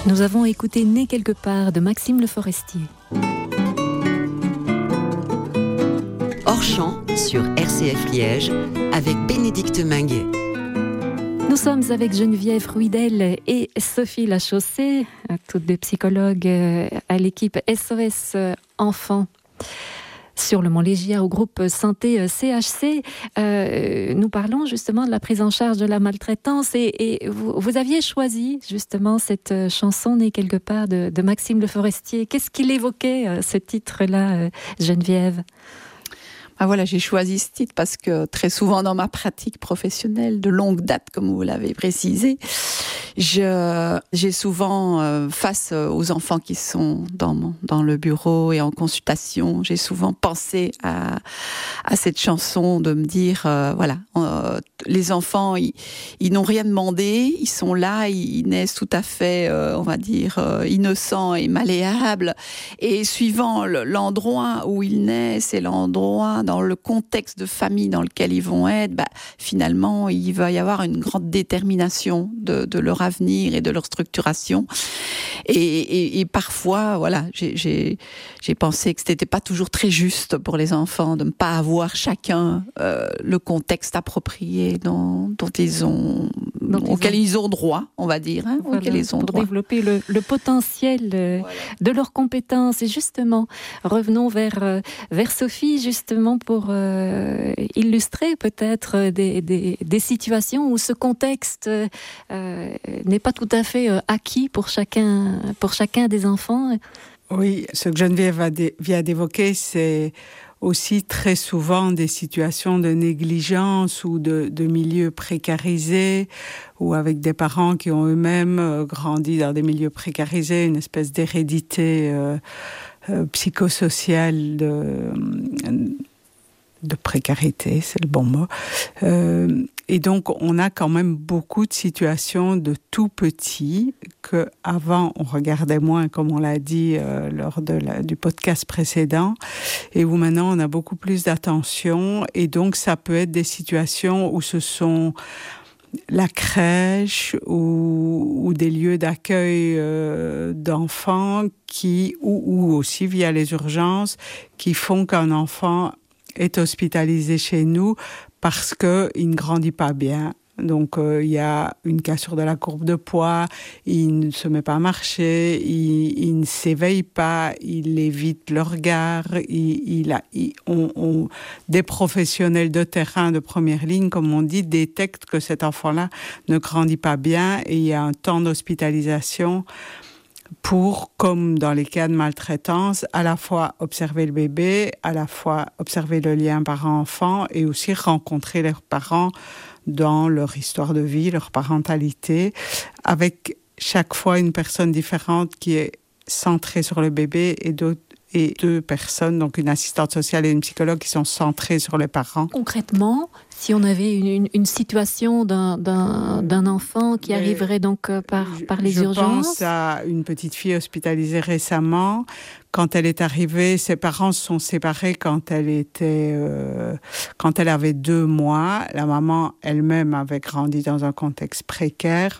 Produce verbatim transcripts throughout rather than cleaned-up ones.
Nous avons écouté Né quelque part de Maxime Le Forestier. Hors champ sur R C F Liège avec Bénédicte Minguet. Nous sommes avec Geneviève Ruidel et Sophie Lachaussée, toutes deux psychologues à l'équipe S O S Enfants sur le Mont-Légier au groupe Santé C H C. Euh, nous parlons justement de la prise en charge de la maltraitance et, et vous, vous aviez choisi justement cette chanson Né quelque part de, de Maxime Le Forestier. Qu'est-ce qu'il évoquait, ce titre-là, Geneviève ? Ah voilà, j'ai choisi ce titre parce que très souvent dans ma pratique professionnelle de longue date, comme vous l'avez précisé, je, j'ai souvent, euh, face aux enfants qui sont dans, mon, dans le bureau et en consultation, j'ai souvent pensé à, à cette chanson, de me dire, euh, voilà, euh, les enfants, ils, ils n'ont rien demandé, ils sont là, ils, ils naissent tout à fait, euh, on va dire, euh, innocents et malléables, et suivant le, l'endroit où ils naissent et l'endroit dans le contexte de famille dans lequel ils vont être, bah, finalement, il va y avoir une grande détermination de, de leur avenir et de leur structuration. Et, et, et parfois, voilà, j'ai, j'ai, j'ai pensé que c'était pas toujours très juste pour les enfants de ne pas avoir chacun euh, le contexte approprié dont, dont ils ont, dont auquel ils ont... ils ont droit, on va dire, hein, voilà, auquel ils ont pour droit. développer le, le potentiel euh, voilà. de leurs compétences. Et justement, revenons vers, euh, vers Sophie, justement, pour euh, illustrer peut-être des, des, des situations où ce contexte euh, n'est pas tout à fait euh, acquis pour chacun, pour chacun des enfants. Oui, ce que Geneviève vient d'évoquer, c'est aussi très souvent des situations de négligence ou de, de milieux précarisés, ou avec des parents qui ont eux-mêmes grandi dans des milieux précarisés, une espèce d'hérédité euh, euh, psychosociale de... de précarité, c'est le bon mot. Euh, et donc, on a quand même beaucoup de situations de tout petits que avant on regardait moins, comme on l'a dit euh, lors de la, du podcast précédent, et où maintenant on a beaucoup plus d'attention. Et donc, ça peut être des situations où ce sont la crèche ou, ou des lieux d'accueil euh, d'enfants qui, ou, ou aussi via les urgences, qui font qu'un enfant est hospitalisé chez nous parce qu'il ne grandit pas bien. Donc, euh, il y a une cassure de la courbe de poids, il ne se met pas à marcher, il, il ne s'éveille pas, il évite le regard. Il, il a, il, on, on, des professionnels de terrain de première ligne, comme on dit, détectent que cet enfant-là ne grandit pas bien et il y a un temps d'hospitalisation pour, comme dans les cas de maltraitance, à la fois observer le bébé, à la fois observer le lien parent-enfant et aussi rencontrer leurs parents dans leur histoire de vie, leur parentalité, avec chaque fois une personne différente qui est centrée sur le bébé et d'autres et deux personnes, donc une assistante sociale et une psychologue qui sont centrées sur les parents. Concrètement, si on avait une, une, une situation d'un, d'un, d'un enfant qui Mais arriverait donc par, par les je urgences... Je pense à une petite fille hospitalisée récemment. Quand elle est arrivée, ses parents se sont séparés quand elle était, euh, quand elle avait deux mois. La maman elle-même avait grandi dans un contexte précaire.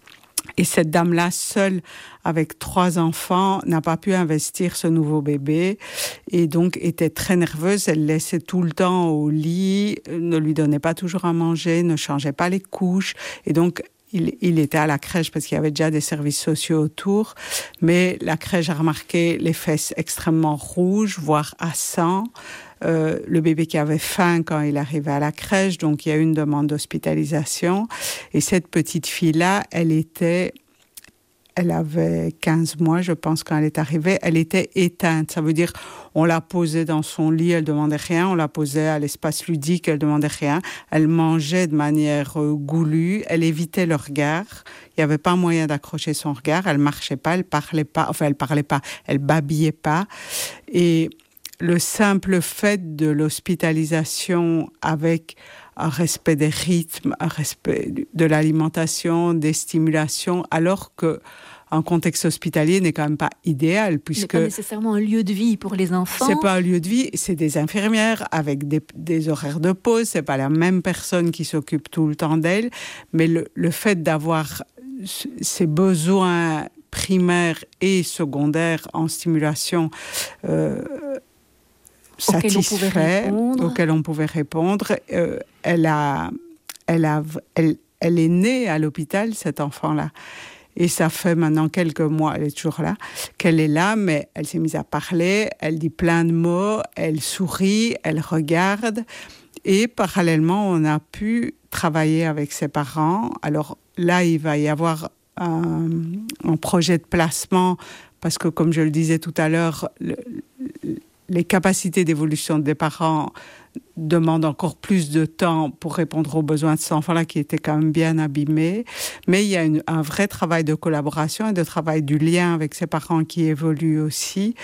Et cette dame-là, seule, avec trois enfants, n'a pas pu investir ce nouveau bébé et donc était très nerveuse. Elle laissait tout le temps au lit, ne lui donnait pas toujours à manger, ne changeait pas les couches. Et donc, il, il était à la crèche parce qu'il y avait déjà des services sociaux autour. Mais la crèche a remarqué les fesses extrêmement rouges, voire à sang. Euh, le bébé qui avait faim quand il arrivait à la crèche, donc il y a eu une demande d'hospitalisation. Et cette petite fille-là, elle était, elle avait quinze mois, je pense, quand elle est arrivée, elle était éteinte. Ça veut dire, on la posait dans son lit, elle demandait rien, on la posait à l'espace ludique, elle demandait rien. Elle mangeait de manière euh, goulue, elle évitait le regard. Il n'y avait pas moyen d'accrocher son regard, elle marchait pas, elle parlait pas, enfin elle parlait pas, elle babillait pas. Et le simple fait de l'hospitalisation avec un respect des rythmes, un respect de l'alimentation, des stimulations, alors que un contexte hospitalier n'est quand même pas idéal, puisque... Ce n'est pas nécessairement un lieu de vie pour les enfants. C'est pas un lieu de vie, c'est des infirmières avec des, des horaires de pause, c'est pas la même personne qui s'occupe tout le temps d'elles, mais le, le fait d'avoir ces besoins primaires et secondaires en stimulation euh, satisfaits, auxquels on pouvait répondre. Euh, elle, a, elle, a, elle, elle est née à l'hôpital, cet enfant-là. Et ça fait maintenant quelques mois, elle est toujours là, qu'elle est là, mais elle s'est mise à parler, elle dit plein de mots, elle sourit, elle regarde. Et parallèlement, on a pu travailler avec ses parents. Alors là, il va y avoir un, un projet de placement, parce que comme je le disais tout à l'heure, le, les capacités d'évolution des parents demandent encore plus de temps pour répondre aux besoins de cet enfant-là qui était quand même bien abîmé. Mais il y a une, un vrai travail de collaboration et de travail du lien avec ses parents qui évolue aussi.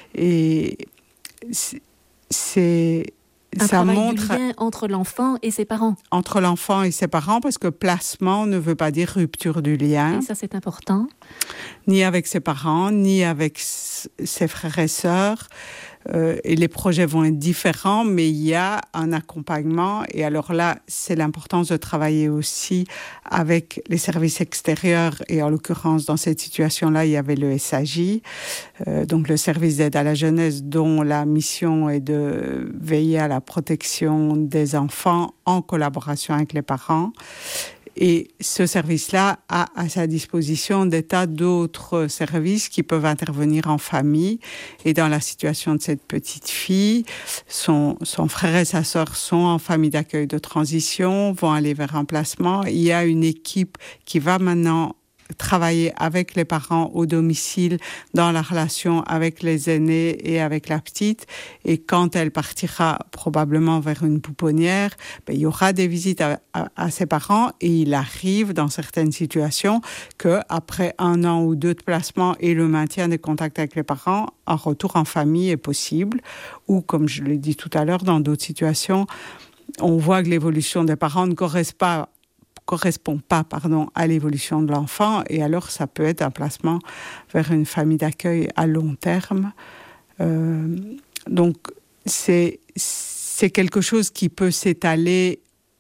Et c'est... c'est un ça travail montre du lien entre l'enfant et ses parents. Entre l'enfant et ses parents, parce que placement ne veut pas dire rupture du lien. Et ça, c'est important. Ni avec ses parents, ni avec ses frères et sœurs. Euh, et les projets vont être différents, mais il y a un accompagnement. Et alors là, c'est l'importance de travailler aussi avec les services extérieurs. Et en l'occurrence, dans cette situation-là, il y avait le S A J, euh, donc le service d'aide à la jeunesse, dont la mission est de veiller à la protection des enfants en collaboration avec les parents. Et ce service-là a à sa disposition des tas d'autres services qui peuvent intervenir en famille. Et dans la situation de cette petite fille, son, son frère et sa sœur sont en famille d'accueil de transition, vont aller vers un placement. Il y a une équipe qui va maintenant travailler avec les parents au domicile dans la relation avec les aînés et avec la petite. Et quand elle partira probablement vers une pouponnière, ben, il y aura des visites à, à, à ses parents et il arrive dans certaines situations qu'après un an ou deux de placement et le maintien des contacts avec les parents, un retour en famille est possible. Ou, comme je l'ai dit tout à l'heure, dans d'autres situations, on voit que l'évolution des parents ne correspond pas correspond pas pardon, à l'évolution de l'enfant, et alors ça peut être un placement vers une famille d'accueil à long terme. Euh, donc c'est, c'est quelque chose qui peut s'étaler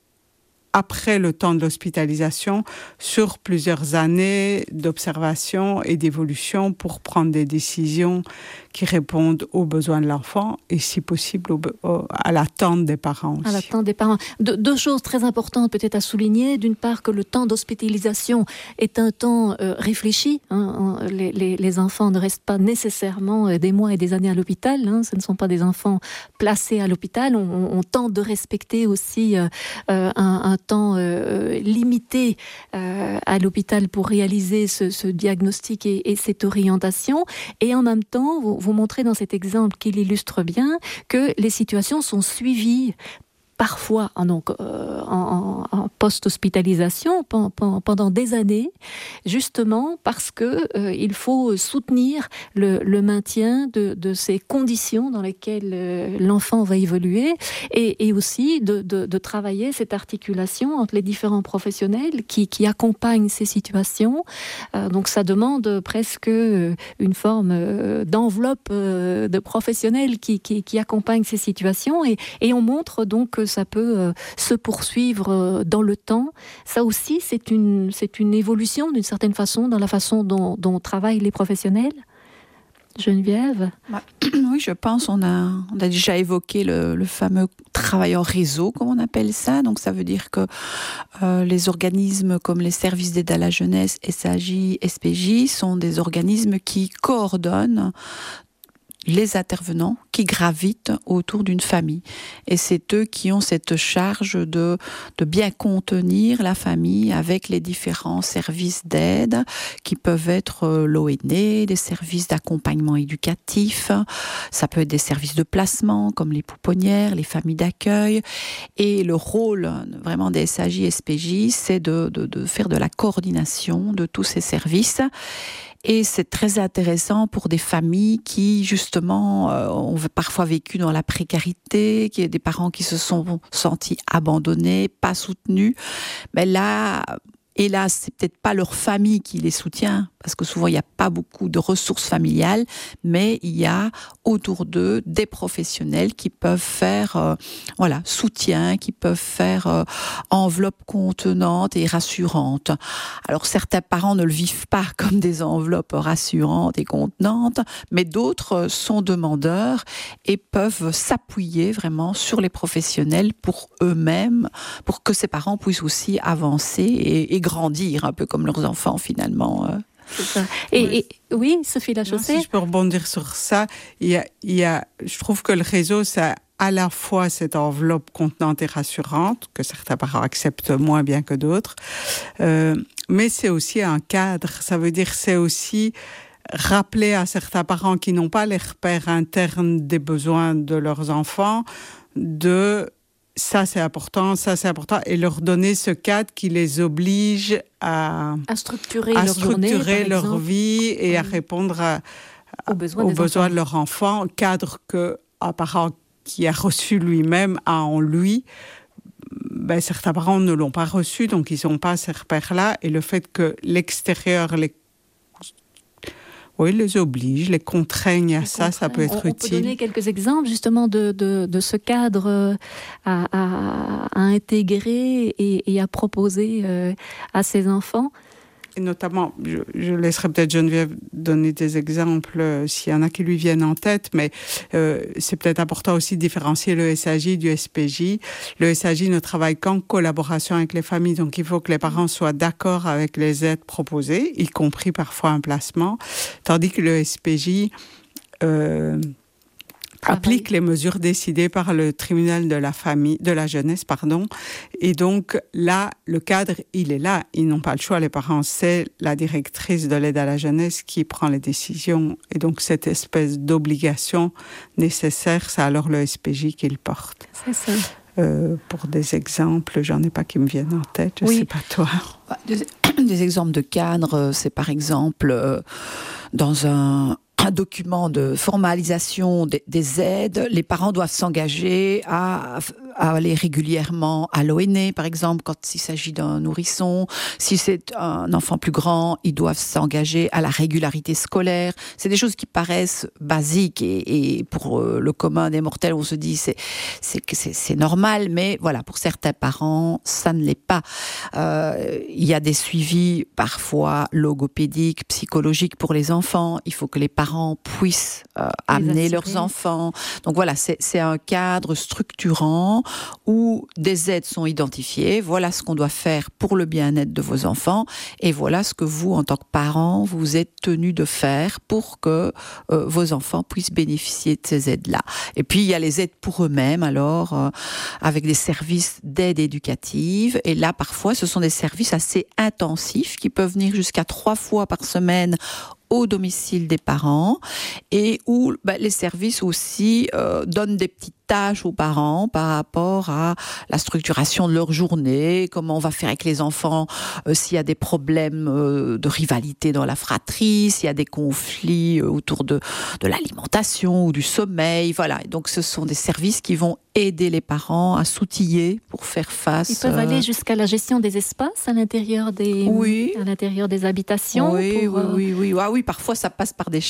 après le temps de l'hospitalisation sur plusieurs années d'observation et d'évolution pour prendre des décisions qui répondent aux besoins de l'enfant et si possible au, au, à l'attente des parents aussi. À l'attente des parents. De, deux choses très importantes peut-être à souligner. D'une part, que le temps d'hospitalisation est un temps euh, réfléchi. Hein. Les, les, les enfants ne restent pas nécessairement des mois et des années à l'hôpital. Hein. Ce ne sont pas des enfants placés à l'hôpital. On, on, on tente de respecter aussi euh, un, un temps euh, limité euh, à l'hôpital pour réaliser ce, ce diagnostic et, et cette orientation. Et en même temps, vous, vous montrez dans cet exemple qui l'illustre bien que les situations sont suivies parfois donc, euh, en, en post-hospitalisation pendant des années, justement parce que euh, il faut soutenir le, le maintien de, de ces conditions dans lesquelles euh, l'enfant va évoluer et, et aussi de, de, de travailler cette articulation entre les différents professionnels qui, qui accompagnent ces situations. Euh, donc ça demande presque une forme euh, d'enveloppe euh, de professionnels qui, qui, qui accompagnent ces situations et, et on montre donc que ça peut euh, se poursuivre euh, dans le temps. Ça aussi, c'est une, c'est une évolution d'une certaine façon dans la façon dont, dont travaillent les professionnels. Geneviève ? Bah, oui, je pense, on a, on a déjà évoqué le, le fameux travail en réseau, comme on appelle ça. Donc ça veut dire que euh, les organismes comme les services d'aide à la jeunesse, S A J, S P J, sont des organismes qui coordonnent les intervenants qui gravitent autour d'une famille. Et c'est eux qui ont cette charge de, de bien contenir la famille avec les différents services d'aide qui peuvent être l'O N E, des services d'accompagnement éducatif, ça peut être des services de placement comme les pouponnières, les familles d'accueil. Et le rôle vraiment des S A J, S P J, c'est de, de, de faire de la coordination de tous ces services. Et c'est très intéressant pour des familles qui, justement, euh, ont parfois vécu dans la précarité, qui des parents qui se sont sentis abandonnés, pas soutenus. Mais là, hélas, c'est peut-être pas leur famille qui les soutient, parce que souvent il n'y a pas beaucoup de ressources familiales, mais il y a autour d'eux des professionnels qui peuvent faire euh, voilà, soutien, qui peuvent faire euh, enveloppe contenante et rassurante. Alors certains parents ne le vivent pas comme des enveloppes rassurantes et contenantes, mais d'autres sont demandeurs et peuvent s'appuyer vraiment sur les professionnels pour eux-mêmes, pour que ces parents puissent aussi avancer et, et grandir un peu comme leurs enfants finalement. C'est ça. Et, ouais. et oui, Sophie Lachaussée. Non, si je peux rebondir sur ça, il y a, il y a, je trouve que le réseau, ça a à la fois cette enveloppe contenante et rassurante, que certains parents acceptent moins bien que d'autres, euh, mais c'est aussi un cadre. Ça veut dire c'est aussi rappeler à certains parents qui n'ont pas les repères internes des besoins de leurs enfants de ça c'est important, ça c'est important, et leur donner ce cadre qui les oblige à, à structurer, à leur, structurer journée, leur exemple. vie et oui. à répondre à, à, aux besoins, aux des besoins enfants. de leur enfant, cadre qu'un parent qui a reçu lui-même a en lui. Ben, certains parents ne l'ont pas reçu, donc ils n'ont pas ces repères-là, et le fait que l'extérieur les Oui, les oblige, les contraignent à les ça, ça peut être on, utile. On peut donner quelques exemples justement de, de, de ce cadre à, à, à intégrer et, et à proposer euh, à ses enfants. Et notamment, je, je laisserai peut-être Geneviève donner des exemples euh, s'il y en a qui lui viennent en tête, mais euh, c'est peut-être important aussi de différencier le S A J du S P J. Le S A J ne travaille qu'en collaboration avec les familles, donc il faut que les parents soient d'accord avec les aides proposées, y compris parfois un placement, tandis que le S P J euh, applique les mesures décidées par le tribunal de la famille, de la jeunesse, pardon. Et donc, là, le cadre, il est là. Ils n'ont pas le choix, les parents. C'est la directrice de l'aide à la jeunesse qui prend les décisions. Et donc, cette espèce d'obligation nécessaire, c'est alors le S P J qui le porte. C'est ça. Euh, pour des exemples, j'en ai pas qui me viennent en tête, je oui. sais pas toi. Des, des exemples de cadres, c'est par exemple euh, dans un... un document de formalisation des, des aides, les parents doivent s'engager à, à aller régulièrement à l'O N E, par exemple, quand il s'agit d'un nourrisson. Si c'est un enfant plus grand, ils doivent s'engager à la régularité scolaire. C'est des choses qui paraissent basiques et, et pour le commun des mortels, on se dit c'est, c'est, c'est, c'est normal, mais voilà, pour certains parents, ça ne l'est pas. Euh, il y a des suivis parfois logopédiques, psychologiques pour les enfants. Il faut que les parents puissent euh, amener leurs enfants. Donc voilà, c'est, c'est un cadre structurant où des aides sont identifiées. Voilà ce qu'on doit faire pour le bien-être de vos enfants et voilà ce que vous, en tant que parents, vous êtes tenus de faire pour que euh, vos enfants puissent bénéficier de ces aides-là. Et puis, il y a les aides pour eux-mêmes, alors, euh, avec des services d'aide éducative. Et là, parfois, ce sont des services assez intensifs qui peuvent venir jusqu'à trois fois par semaine au domicile des parents et où bah, les services aussi euh, donnent des petites tâches aux parents par rapport à la structuration de leur journée, comment on va faire avec les enfants euh, s'il y a des problèmes euh, de rivalité dans la fratrie, s'il y a des conflits euh, autour de, de l'alimentation ou du sommeil, voilà. Et donc ce sont des services qui vont aider les parents à s'outiller pour faire face. Ils peuvent euh... aller jusqu'à la gestion des espaces à l'intérieur des, oui. à l'intérieur des habitations. Oui, pour, oui, euh... oui, oui. Ah oui, parfois ça passe par des